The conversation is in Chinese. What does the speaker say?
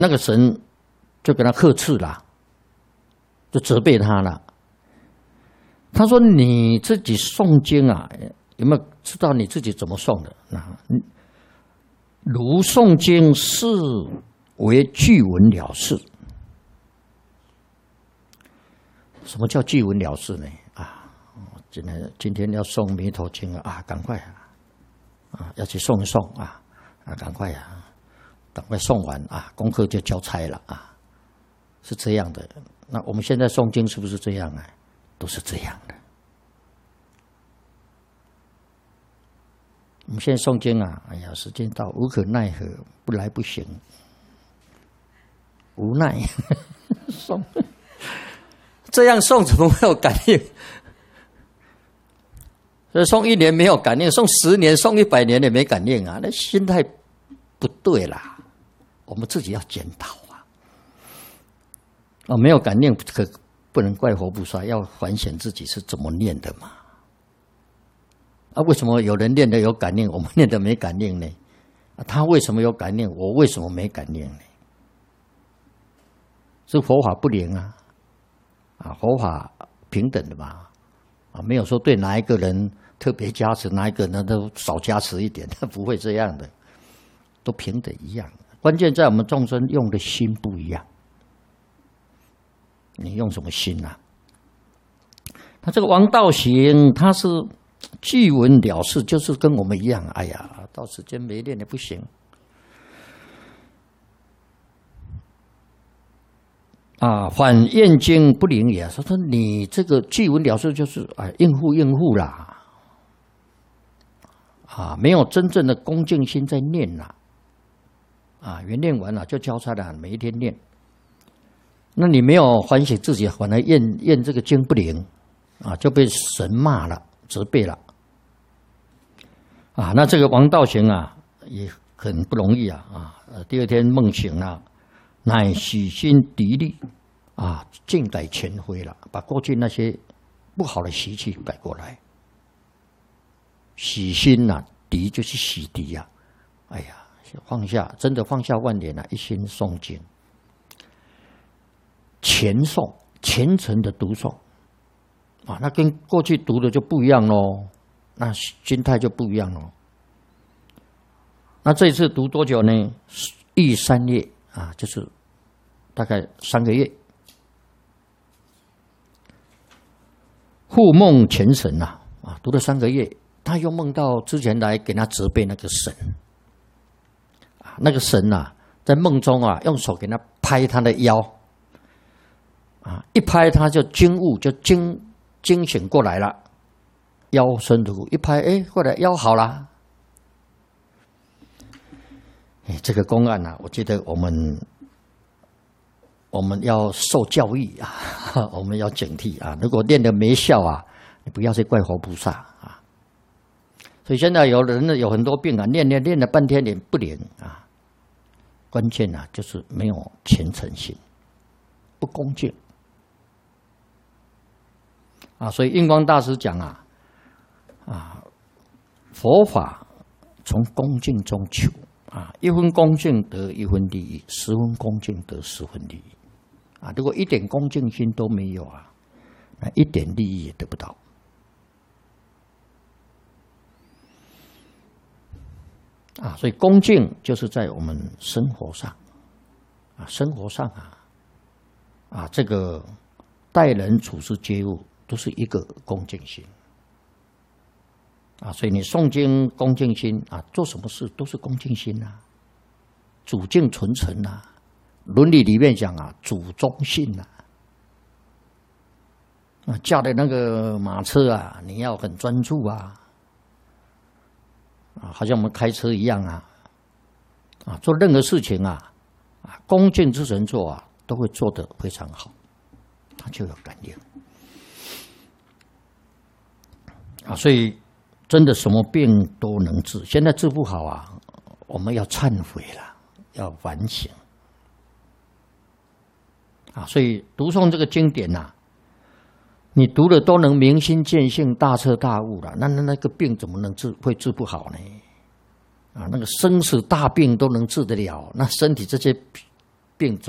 那个神就给他呵斥了，就责备他了。他说：“你自己诵经啊，有没有知道你自己怎么诵的？如诵经是为句文了事。什么叫句文了事呢？今天要诵弥陀经啊，赶快要去诵一诵赶快诵完功课就交差了是这样的。那我们现在诵经是不是这样啊？都是这样的。我们现在诵经哎呀，时间到，无可奈何，不来不行，无奈诵，这样诵怎么会有感应？所以诵1年没有感应，诵10年、诵100年也没感应那心态不对啦。我们自己要检讨没有感应可不能怪佛菩萨，要反省自己是怎么念的嘛。为什么有人念的有感应，我们念的没感应呢？他为什么有感应，我为什么没感应呢？是佛法不灵佛法平等的嘛没有说对哪一个人特别加持，哪一个人都少加持一点，不会这样的，都平等一样。关键在我们众生用的心不一样，你用什么心他这个王道行，他是句文了事，就是跟我们一样。哎呀，到时间没练也不行反验经不灵也。说你这个句文了事就是应付啦没有真正的恭敬心在念原念完了就交差了，每一天念。那你没有反省自己，反而验这个经不灵就被神骂了，责备了那这个王道行也很不容易第二天梦醒了，乃洗心涤力尽改前非了，把过去那些不好的习气改过来。洗心涤就是洗涤哎呀，放下，真的放下万年一心诵经，虔诵，虔诚的读诵那跟过去读的就不一样咯，那心态就不一样咯。那这一次读多久呢？忆3月就是大概3个月。复梦前神读了3个月，他又梦到之前来给他责备那个神那个神在梦中用手给他拍他的腰一拍他就惊悟，就惊醒过来了，腰身如一拍，后来腰好了。这个公案我觉得我们要受教育我们要警惕如果练得没效你不要去怪佛菩萨所以现在有人有很多病练了半天也不灵关键就是没有虔诚心，不恭敬所以印光大师讲佛法从恭敬中求1分恭敬得1分利益，10分恭敬得10分利益如果一点恭敬心都没有那一点利益也得不到所以恭敬就是在我们生活上这个待人处事接物都是一个恭敬心所以你诵经恭敬心做什么事都是恭敬心主敬纯诚伦理里面讲主忠信驾的那个马车你要很专注好像我们开车一样做任何事情恭敬之人做都会做得非常好，他就有感应所以真的什么病都能治，现在治不好我们要忏悔了，要反省所以读诵这个经典你读了都能明心见性，大彻大悟了，那个病怎么能会治不好呢？那个生死大病都能治得了，那身体这些病